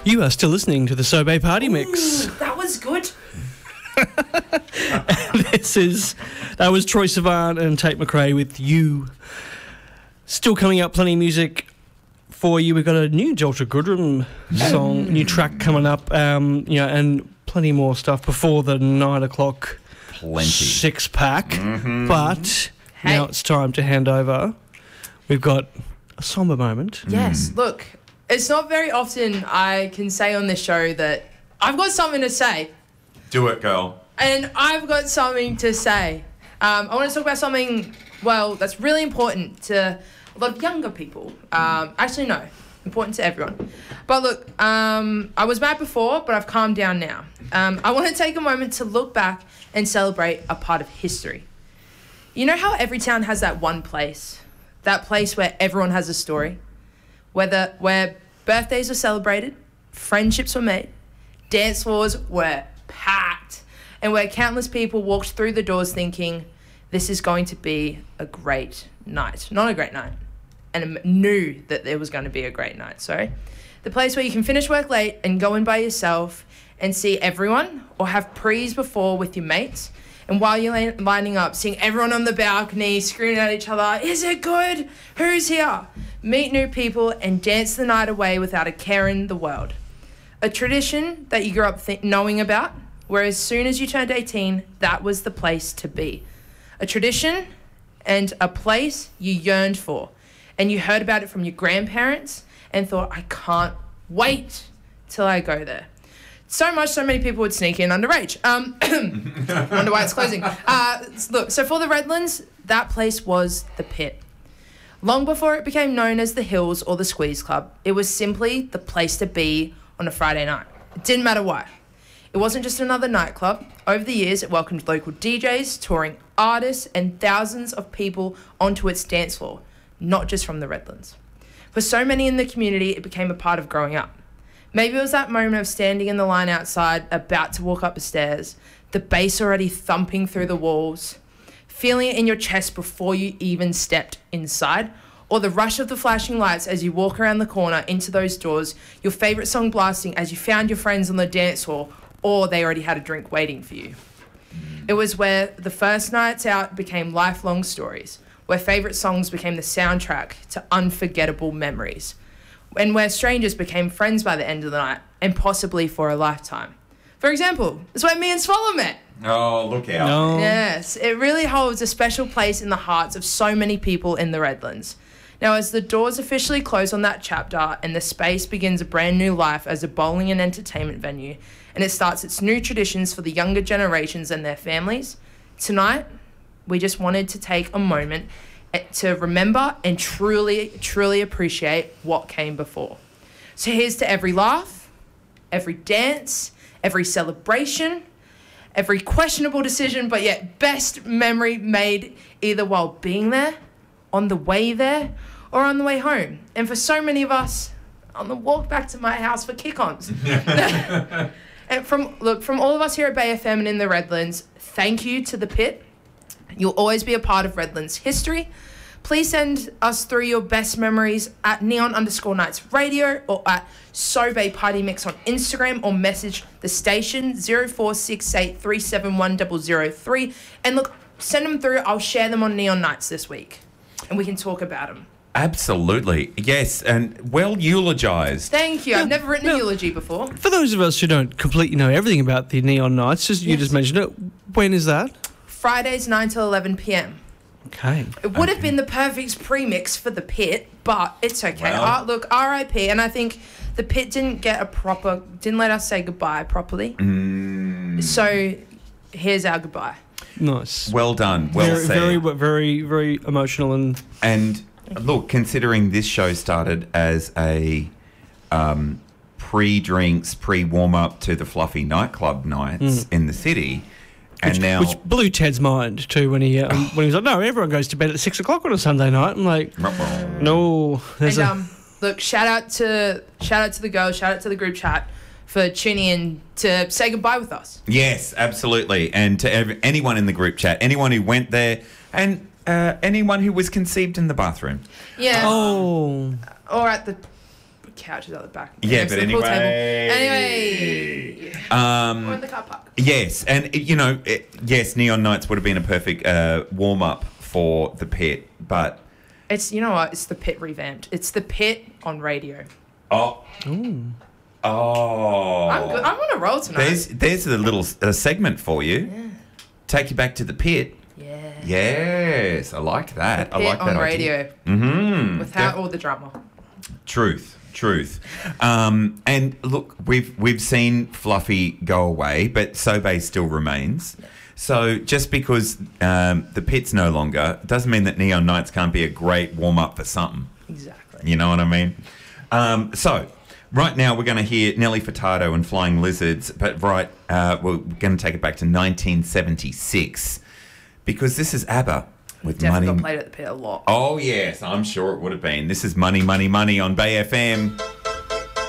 You are still listening to the Sobe Party Mix. Ooh, that was good. That was Troye Sivan and Tate McRae with You. Still coming up, plenty of music for you. We've got a new Delta Goodrem song, new track coming up, and plenty more stuff before the 9 o'clock six pack. Mm-hmm. But now it's time to hand over. We've got a somber moment. Yes, look, it's not very often I can say on this show that I've got something to say. Do it, girl. And I've got something to say. I want to talk about something, that's really important to a lot of younger people. Actually, no, important to everyone. But look, I was mad before, but I've calmed down now. I want to take a moment to look back and celebrate a part of history. You know how every town has that one place? That place where everyone has a story? Where birthdays were celebrated, friendships were made, dance floors were packed, and where countless people walked through the doors thinking, this is going to be a great night. Not a great night. And knew that there was going to be a great night, sorry. The place where you can finish work late and go in by yourself and see everyone, or have prees before with your mates, and while you're lining up, seeing everyone on the balcony screaming at each other, is it good? Who's here? Meet new people and dance the night away without a care in the world. A tradition that you grew up knowing about, where as soon as you turned 18, that was the place to be. A tradition and a place you yearned for, and you heard about it from your grandparents and thought, I can't wait till I go there. So many people would sneak in underage. Wonder why it's closing. Look, so for the Redlands, that place was the Pit. Long before it became known as the Hills or the Squeeze Club, it was simply the place to be on a Friday night. It didn't matter why. It wasn't just another nightclub. Over the years, it welcomed local DJs, touring artists, and thousands of people onto its dance floor, not just from the Redlands. For so many in the community, it became a part of growing up. Maybe it was that moment of standing in the line outside, about to walk up the stairs, the bass already thumping through the walls, feeling it in your chest before you even stepped inside, or the rush of the flashing lights as you walk around the corner into those doors, your favourite song blasting as you found your friends on the dance floor, or they already had a drink waiting for you. It was where the first nights out became lifelong stories, where favourite songs became the soundtrack to unforgettable memories, and where strangers became friends by the end of the night, and possibly for a lifetime. For example, it's where me and Swallow met. Oh, look out. No. Yes, it really holds a special place in the hearts of so many people in the Redlands. Now, as the doors officially close on that chapter and the space begins a brand new life as a bowling and entertainment venue, and it starts its new traditions for the younger generations and their families, tonight, we just wanted to take a moment to remember and truly appreciate what came before. So here's to every laugh, every dance, every celebration, every questionable decision, but yet best memory made either while being there, on the way there, or on the way home. And for so many of us, on the walk back to my house for kick-ons. And from all of us here at Bay FM and in the Redlands, thank you to the Pit. You'll always be a part of Redlands history. Please send us through your best memories at neon_nights radio or at Sobe Party Mix on Instagram, or message the station 0468371003. And look, send them through. I'll share them on Neon Nights this week and we can talk about them. Absolutely. Yes, and well eulogised. Thank you. I've never written a eulogy before. For those of us who don't completely know everything about the Neon Nights, you just mentioned it. When is that? Fridays 9 till 11 p.m. Okay. It would have been the perfect premix for the Pit, but it's okay. Well. Look, R.I.P. And I think the Pit didn't let us say goodbye properly. So here's our goodbye. Nice. Well done. Well said. Very, very emotional And look, considering this show started as a pre-drinks, pre-warm-up to the fluffy nightclub nights in the city, which blew Ted's mind too when he was like, no, everyone goes to bed at 6 o'clock on a Sunday night. I'm like, no. Look, shout out to the girls, shout out to the group chat for tuning in to say goodbye with us. Yes, absolutely. And to anyone in the group chat, anyone who went there, and anyone who was conceived in the bathroom. Yeah. Oh. Or at the couches out the back. Yeah, next but to the pool table. anyway. Or in the car park. Yes, and yes, Neon Nights would have been a perfect warm up for the Pit, but It's, you know what? It's the Pit revamped. It's the Pit on radio. oh, oh, I'm good. I'm on a roll tonight. There's a little segment for you. Yeah. Take you back to the Pit. Yeah. Yes, I like that. The I Pit like that on idea. radio. Mm-hmm. Without all the drama. Truth. And look, we've seen Fluffy go away, but Sobe still remains. So just because the Pit's no longer doesn't mean that Neon Nights can't be a great warm up for something. Exactly. You know what I mean? So right now we're going to hear Nelly Furtado and Flying Lizards, but we're going to take it back to 1976 because this is ABBA. With Definitely Money. got played at the Pit a lot. Oh, yes, I'm sure it would have been. This is Money, Money, Money on Bay FM.